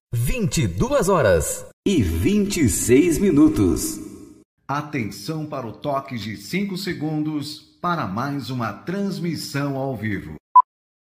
22h26. Atenção para o toque de 5 segundos para mais uma transmissão ao vivo.